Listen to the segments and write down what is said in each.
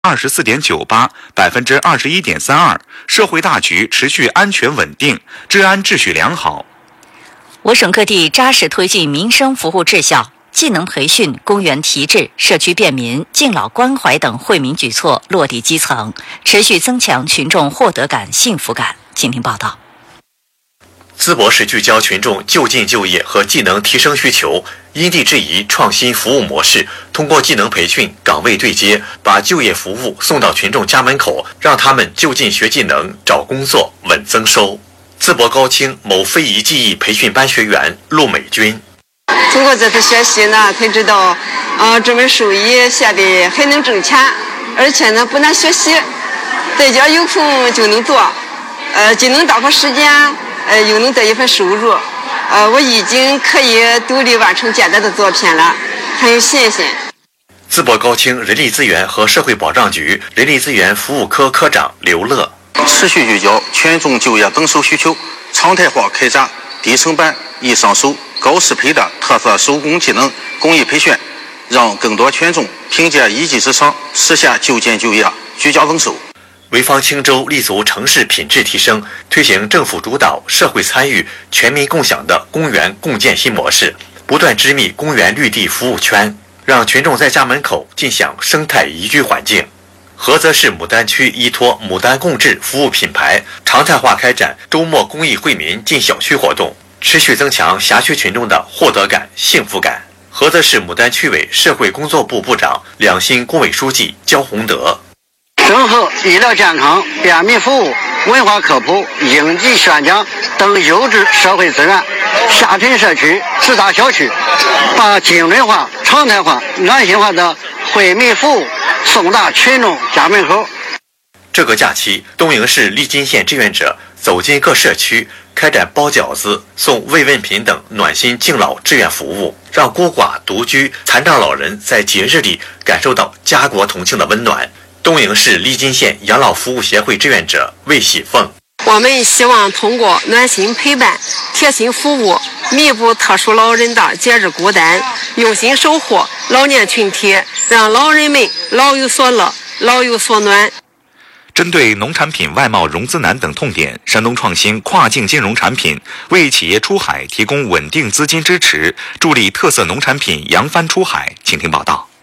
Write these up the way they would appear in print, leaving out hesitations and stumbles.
24.98%，21.32%，社会大局持续安全稳定，治安秩序良好。 我省各地扎实推进民生服务治效，技能培训、公园提质、社区便民、敬老关怀等惠民举措落地基层，持续增强群众获得感、幸福感。请听报道。 淄博市聚焦群众就近就业和技能提升需求，因地制宜创新服务模式，通过技能培训、岗位对接，把就业服务送到群众家门口，让他们就近学技能、找工作、稳增收。淄博高青某非遗技艺培训班学员陆美军， 通过这次学习呢，才知道，这门手艺现在还能挣钱，而且呢不难学习，在家有空就能做，既能打发时间，又能得一份收入。我已经可以独立完成简单的作品了，很有信心。 淄博高青人力资源和社会保障局人力资源服务科科长刘乐， 持续聚焦群众就业增收需求，常态化开展低成本、易上手、高适配的特色手工技能工艺培训，让更多群众凭借一技之长实现就近就业、居家增收。 潍坊青州立足城市品质提升，推行政府主导、社会参与、全民共享的公园共建新模式，不断织密公园绿地服务圈，让群众在家门口尽享生态宜居环境。菏泽市牡丹区依托牡丹共治服务品牌，常态化开展周末公益惠民进小区活动，持续增强辖区群众的获得感、幸福感。菏泽市牡丹区委社会工作部部长、两新工委书记焦宏德， 整合医疗健康、便民服务、文化科普、应急宣讲等优质社会资源，下沉社区、直达小区，把精准化、常态化、安心化的惠民服务送达群众家门口。 这个假期，东营市利津县志愿者走进各社区，开展包饺子、送慰问品等暖心敬老志愿服务，让孤寡、独居、残障老人在节日里感受到家国同庆的温暖。东营市利津县养老服务协会志愿者魏喜凤， 我们希望通过暖心陪伴、贴心服务，弥补特殊老人的节日孤单，用心守护老年群体，让老人们老有所乐、老有所暖。 针对农产品外贸融资难等痛点，山东创新跨境金融产品为企业出海提供稳定资金支持，助力特色农产品扬帆出海。请听报道。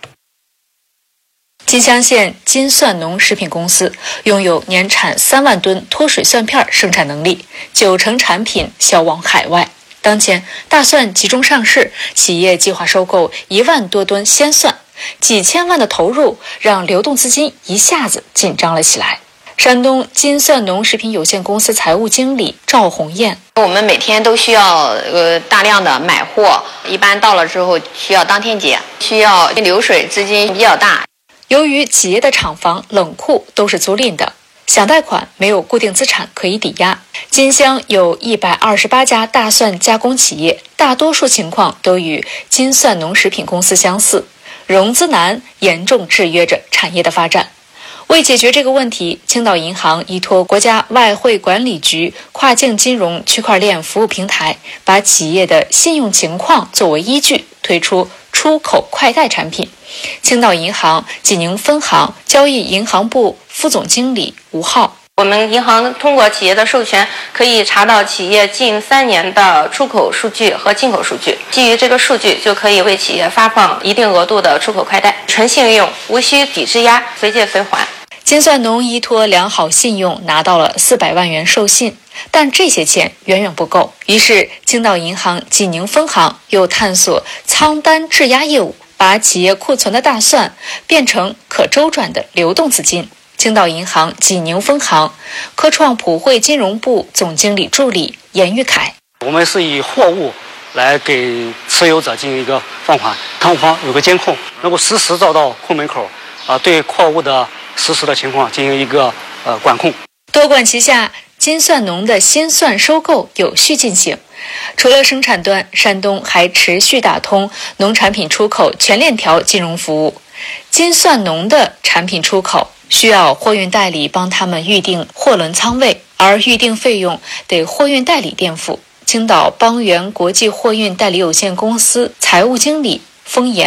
金乡县金蒜农食品公司拥有年产3万吨脱水蒜片生产能力，90%产品销往海外。当前大蒜集中上市，企业计划收购1万多吨鲜蒜，几千万的投入让流动资金一下子紧张了起来。山东金蒜农食品有限公司财务经理赵红艳， 我们每天都需要大量的买货，一般到了之后需要当天结，需要流水资金比较大。 由于企业的厂房、冷库都是租赁的，想贷款没有固定资产可以抵押。金乡有128家大蒜加工企业，大多数情况都与金蒜农食品公司相似，融资难严重制约着产业的发展。为解决这个问题，青岛银行依托国家外汇管理局跨境金融区块链服务平台，把企业的信用情况作为依据，推出出口快贷产品。青岛银行济宁分行交易银行部副总经理吴浩， 我们银行通过企业的授权，可以查到企业近3年的出口数据和进口数据，基于这个数据就可以为企业发放一定额度的出口快贷，纯信用，无需抵质押，随借随还。 金蒜农依托良好信用拿到了400万元授信，但这些钱远远不够。于是青岛银行济宁分行又探索仓单质押业务，把企业库存的大蒜变成可周转的流动资金。青岛银行济宁分行科创普惠金融部总经理助理严玉凯， 我们是以货物来给持有者进行一个放款，仓库方有个监控，能够实时找到库门口，对货物的实时的情况进行一个管控。 多管齐下，金蒜农的鲜蒜收购有序进行。除了生产端，山东还持续打通农产品出口全链条金融服务。金蒜农的产品出口需要货运代理帮他们预定货轮仓位，而预定费用得货运代理垫付。青岛邦源国际货运代理有限公司财务经理封岩，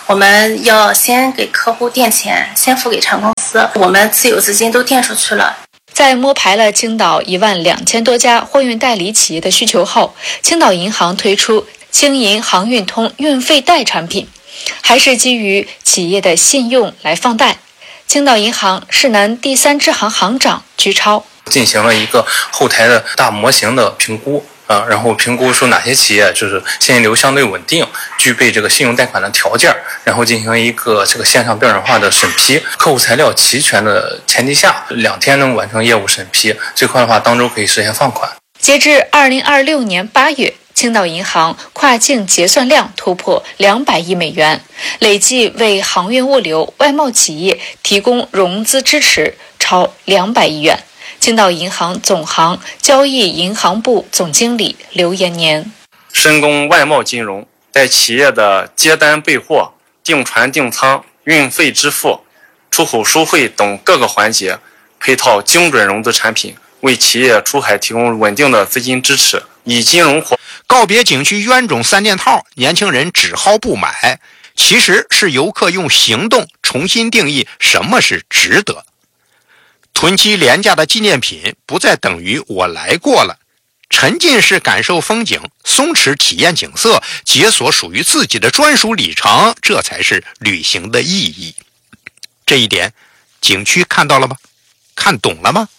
我们要先给客户垫钱，先付给厂公司，我们自有资金都垫出去了。 在摸排了青岛12000多家货运代理企业的需求后，青岛银行推出青银航运通运费贷产品，还是基于企业的信用来放贷。青岛银行市南第3支行行长居超进行了一个后台的大模型的评估。然后评估出哪些企业就是现金流相对稳定，具备这个信用贷款的条件，然后进行一个这个线上标准化的审批，客户材料齐全的前提下，2天能完成业务审批，这块的话当周可以实现放款。 截至2026年8月，青岛银行跨境结算量突破200亿美元，累计为航运物流外贸企业提供融资支持超200亿元。青岛银行总行交易银行部总经理刘延年： 深耕外贸金融，在企业的接单备货、订船订仓、运费支付、出口赎汇等各个环节，配套精准融资产品，为企业出海提供稳定的资金支持。以金融告别景区冤种3件套，年轻人只好不买，其实是游客用行动重新定义什么是值得。囤积廉价的纪念品不再等于我来过了，沉浸式感受风景，松弛体验景色，解锁属于自己的专属里程，这才是旅行的意义。这一点景区看到了吗？看懂了吗？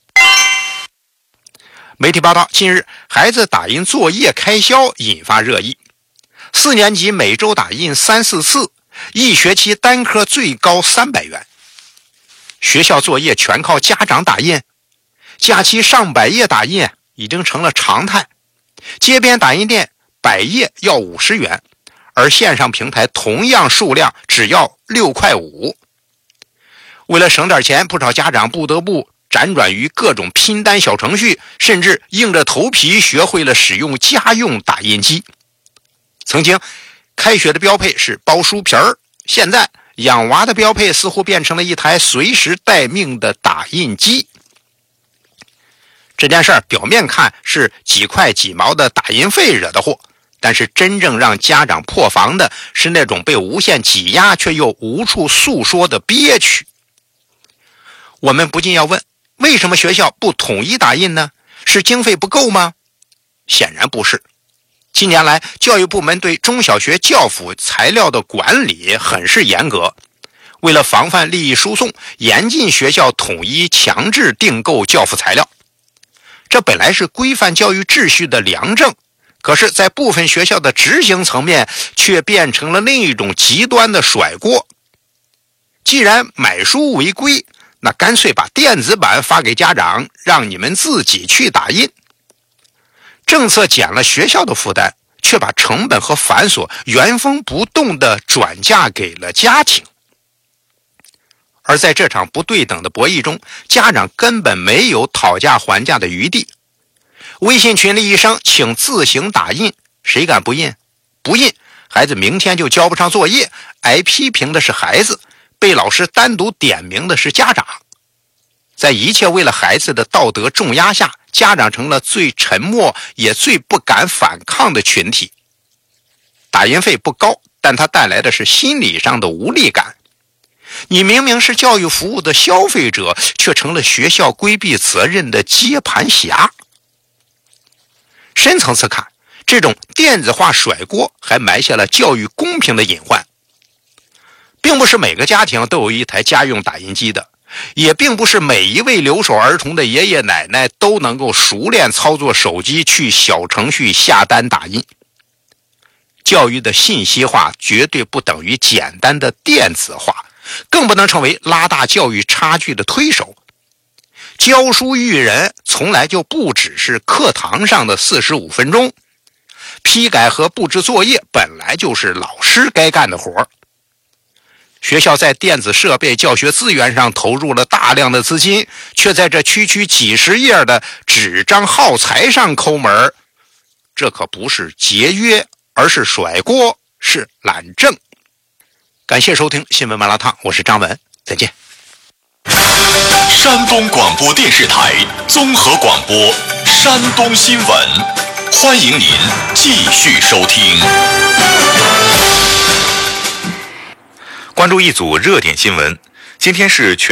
媒体报道，近日孩子打印作业开销引发热议，4年级每周打印3-4次，1学期单科最高300元。学校作业全靠家长打印，假期上百页打印已经成了常态。街边打印店100页要50元，而线上平台同样数量只要6块5。为了省点钱，不少家长不得不辗转于各种拼单小程序，甚至硬着头皮学会了使用家用打印机。曾经开学的标配是包书皮儿，现在养娃的标配似乎变成了一台随时待命的打印机。这件事表面看是几块几毛的打印费惹的祸，但是真正让家长破防的是那种被无限挤压却又无处诉说的憋屈。我们不禁要问，为什么学校不统一打印呢？是经费不够吗？显然不是。近年来，教育部门对中小学教辅材料的管理很是严格，为了防范利益输送，严禁学校统一强制订购教辅材料。这本来是规范教育秩序的良政，可是在部分学校的执行层面却变成了另一种极端的甩锅。既然买书违规，那干脆把电子版发给家长，让你们自己去打印。政策减了学校的负担，却把成本和繁琐原封不动地转嫁给了家庭。而在这场不对等的博弈中，家长根本没有讨价还价的余地。微信群里一声请自行打印，谁敢不印？不印，孩子明天就交不上作业，挨批评的是孩子，被老师单独点名的是家长。在一切为了孩子的道德重压下，家长成了最沉默也最不敢反抗的群体。打印费不高，但它带来的是心理上的无力感。你明明是教育服务的消费者，却成了学校规避责任的接盘侠。深层次看，这种电子化甩锅还埋下了教育公平的隐患。并不是每个家庭都有一台家用打印机的，也并不是每一位留守儿童的爷爷奶奶都能够熟练操作手机去小程序下单打印。教育的信息化绝对不等于简单的电子化，更不能成为拉大教育差距的推手。教书育人从来就不只是课堂上的45分钟，批改和布置作业本来就是老师该干的活。学校在电子设备、教学资源上投入了大量的资金，却在这区区几十页的纸张耗材上抠门，这可不是节约，而是甩锅，是懒政。感谢收听新闻麻辣烫，我是张文，再见。 山东广播电视台综合广播山东新闻，欢迎您继续收听。 关注一组热点新闻。今天是